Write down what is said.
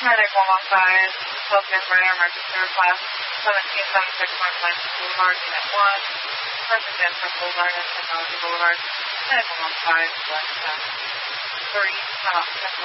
Medic 115, Southern Radar Register Class 1776 Northland Boulevard, Unit 1. Present Jennifer Boulevard and Technology Boulevard. Medic 115, West 3,